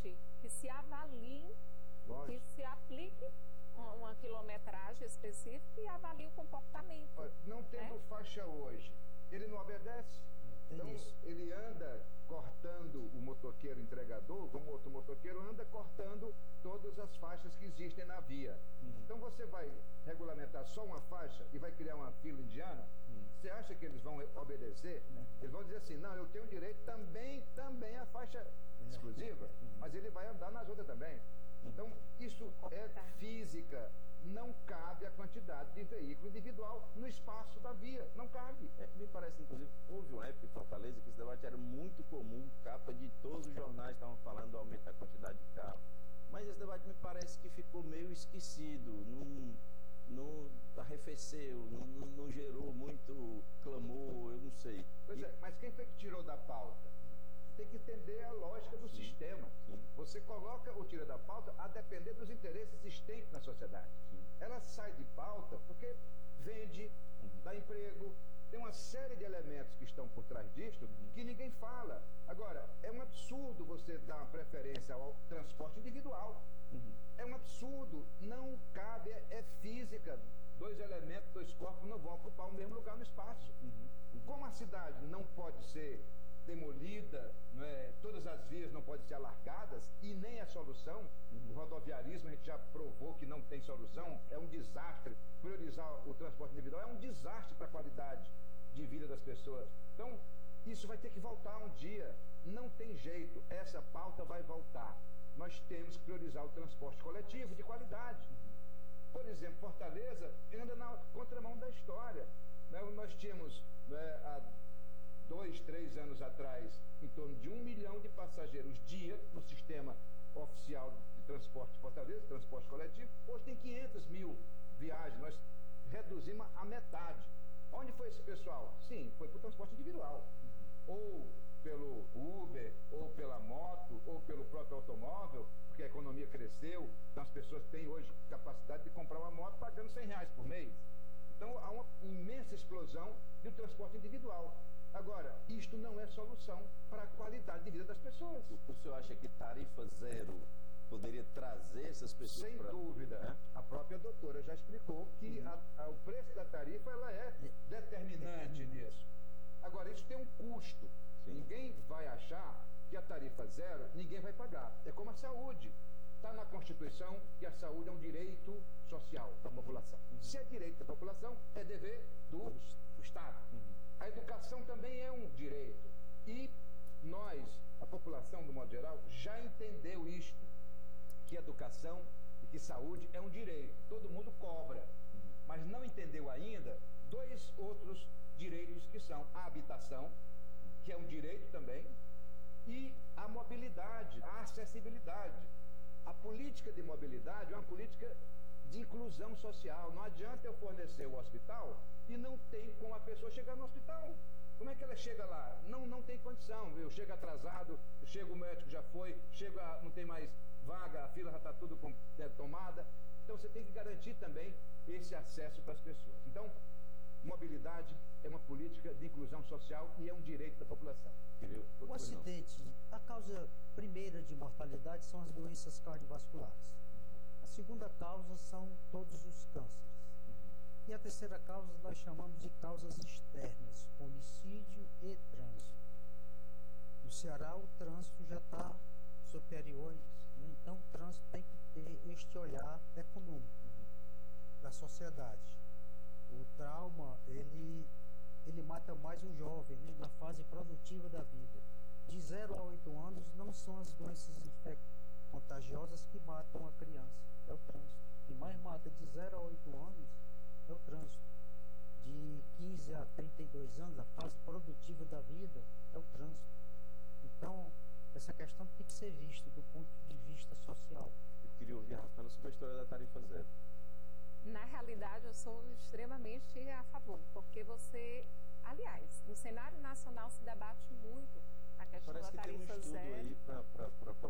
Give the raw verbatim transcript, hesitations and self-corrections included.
importante que se avalie, Lógico. que se aplique uma, uma quilometragem específica e avalie o comportamento. Olha, não tendo né? faixa hoje, ele não obedece. Tem Então, isso. ele anda cortando o motoqueiro entregador, como outro motoqueiro anda cortando todas as faixas que existem na via. Uhum. Então, você vai regulamentar só uma faixa e vai criar uma fila indiana? Uhum. Você acha que eles vão obedecer? Uhum. Eles vão dizer assim, não, eu tenho direito também, também à faixa exclusiva, Uhum. mas ele vai andar nas outras também. Então, isso é física. Não cabe a quantidade de veículo individual no espaço da via. Não cabe. É, me parece, inclusive, houve uma época em Fortaleza que esse debate era muito comum, capa de todos os jornais estavam falando do aumento da quantidade de carros. Mas esse debate me parece que ficou meio esquecido, não, não arrefeceu, não, não, não gerou muito clamor, eu não sei. Pois E- é, mas quem foi que tirou da pauta? Tem que entender a lógica do Sim, sistema. sim. Você coloca ou tira da pauta a depender dos interesses existentes na sociedade. Sim. Ela sai de pauta porque vende, Uhum. dá emprego, tem uma série de elementos que estão por trás disto que ninguém fala. Agora, é um absurdo você dar uma preferência ao transporte individual. Uhum. É um absurdo, não cabe, é, é física. Dois elementos, dois corpos não vão ocupar o mesmo lugar no espaço. Uhum. Como a cidade não pode ser demolida, não é? Todas as vias não podem ser alargadas e nem a solução, o rodoviarismo a gente já provou que não tem solução, é um desastre. Priorizar o transporte individual é um desastre para a qualidade de vida das pessoas. Então, isso vai ter que voltar um dia. Não tem jeito, essa pauta vai voltar. Nós temos que priorizar o transporte coletivo de qualidade. Por exemplo, Fortaleza anda na contramão da história. Né? Nós tínhamos, né, há dois, três anos atrás, em torno de um milhão de passageiros dia no sistema oficial de transporte de Fortaleza, transporte coletivo. Hoje tem quinhentos mil viagens. Nós reduzimos a metade. Onde foi esse pessoal? Sim, foi para o transporte individual. Ou pelo Uber, ou pela moto, ou pelo próprio automóvel, porque a economia cresceu, então as pessoas têm hoje capacidade de comprar uma moto pagando cem reais por mês. Então há uma imensa explosão do transporte individual. Agora, isto não é solução para a qualidade de vida das pessoas. O, o senhor acha que tarifa zero poderia trazer essas pessoas Sem pra... dúvida. É? A própria doutora já explicou que Uhum. a, a, o preço da tarifa ela é determinante nisso. Agora, isso tem um custo. Sim. Ninguém vai achar que a tarifa zero, ninguém vai pagar. É como a saúde. Está na Constituição que a saúde é um direito social da população. Se é direito da população, é dever do Estado. A educação também é um direito. E nós, a população, do modo geral, já entendeu isto, que educação e que saúde é um direito. Todo mundo cobra. Mas não entendeu ainda dois outros direitos que são a habitação, que é um direito também, e a mobilidade, a acessibilidade. A política de mobilidade é uma política de inclusão social. Não adianta eu fornecer o hospital e não tem como a pessoa chegar no hospital. Como é que ela chega lá? Não, não tem condição. Eu chego atrasado, eu chego, o médico já foi, chega, não tem mais vaga, a fila já está tudo com, é, tomada. Então você tem que garantir também esse acesso para as pessoas. Então, mobilidade é uma política de inclusão social e é um direito da população. O acidente, a causa primeira de mortalidade são as doenças cardiovasculares. A segunda causa são todos os cânceres. E a terceira causa nós chamamos de causas externas, homicídio e trânsito. No Ceará o trânsito já está superior a isso, né? Então o trânsito tem que ter este olhar econômico da sociedade. O trauma, ele, ele mata mais o jovem, né, na fase produtiva da vida. De zero a oito anos não são as doenças contagiosas que matam a criança, é o trânsito. O que mais mata de zero a oito anos é o trânsito. De quinze a trinta e dois anos, a fase produtiva da vida é o trânsito. Então, essa questão tem que ser vista do ponto de vista social. Eu queria ouvir a Rafaela sobre a história da tarifa zero. Na realidade, eu sou extremamente a favor, porque você, aliás, no cenário nacional se debate muito a questão Parece da que tem um tarifa estudo zero. aí para